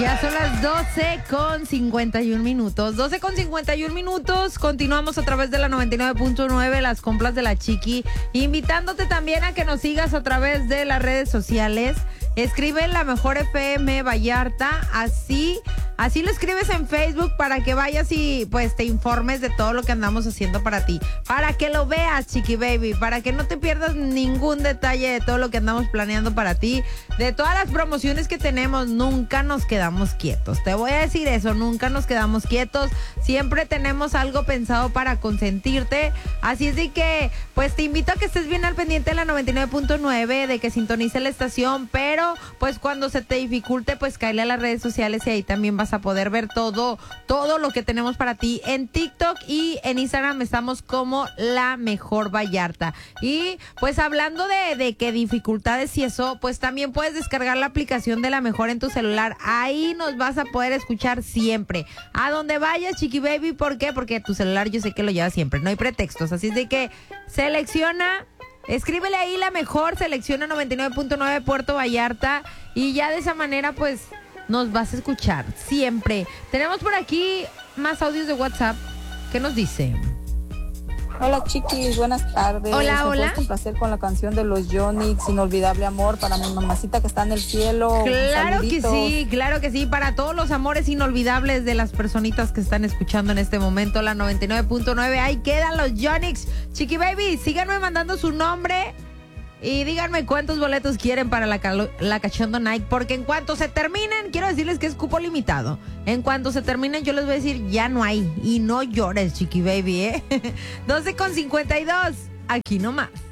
Ya son las 12:51. 12:51. Continuamos a través de la 99.9, las compras de la Chiqui. Invitándote también a que nos sigas a través de las redes sociales. Escribe La Mejor FM Vallarta, así lo escribes en Facebook para que vayas y pues te informes de todo lo que andamos haciendo para ti. Para que lo veas, Chiqui Baby, para que no te pierdas ningún detalle de todo lo que andamos planeando para ti. De todas las promociones que tenemos, nunca nos quedamos quietos. Te voy a decir eso, nunca nos quedamos quietos. Siempre tenemos algo pensado para consentirte. Así es de que, pues te invito a que estés bien al pendiente de la 99.9, de que sintonice la estación, pero pues cuando se te dificulte, pues cáele a las redes sociales y ahí también vas a poder ver todo lo que tenemos para ti. En TikTok y en Instagram estamos como La Mejor Vallarta. Y pues hablando de que dificultades y eso, pues también puedes descargar la aplicación de La Mejor en tu celular. Ahí nos vas a poder escuchar siempre. A donde vayas, Chiqui Baby. ¿Por qué? Porque tu celular yo sé que lo llevas siempre. No hay pretextos. Así es de que selecciona... Escríbele ahí La Mejor, selecciona 99.9 Puerto Vallarta y ya de esa manera pues nos vas a escuchar siempre. Tenemos por aquí más audios de WhatsApp. ¿Qué nos dice? Hola chiquis, buenas tardes. Hola, ¿Me hola. puedes complacer con la canción de los Yonix, Inolvidable Amor, para mi mamacita que está en el cielo? Claro que sí, para todos los amores inolvidables de las personitas que están escuchando en este momento la 99.9, ahí quedan los Yonix. Chiqui Baby, síganme mandando su nombre y díganme cuántos boletos quieren para la Cachondo Night, porque en cuanto se terminen, quiero decirles que es cupo limitado. En cuanto se terminen, yo les voy a decir, ya no hay. Y no llores, Chiqui Baby, 12:52, aquí nomás.